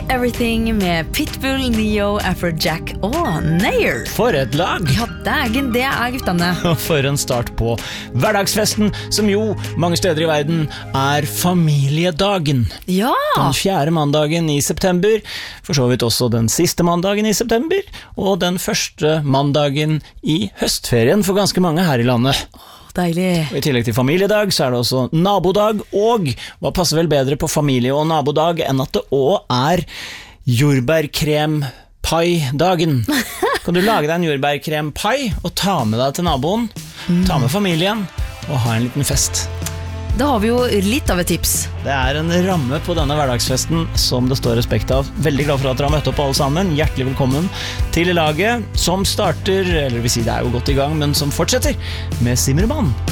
Everything med Pitbull, Neo, Afrojack og Nair. For et lag! Ja, dægen, det guttene. Og for en start på hverdagsfesten, som jo mange steder i verden familiedagen. Ja! Den 4. mandagen i september, for så vidt også den siste mandagen i september, og den første mandagen i høstferien for ganske mange her i landet. Deilig. Og i tillegg til familiedag så det også nabodag, og hva passer vel bedre på familie- og nabodag enn at det også jordbærkrempai-dagen. Kan du lage deg en jordbærkrempai og ta med deg til naboen, ta med familien og ha en liten fest. Da har vi jo litt av et tips. Det en ramme på denne hverdagsfesten som det står respekt av. Veldig glad for at dere har møtt opp alle sammen. Hjertelig velkommen til laget som starter, eller vil si det jo godt i gang, men som fortsetter med Simmermann.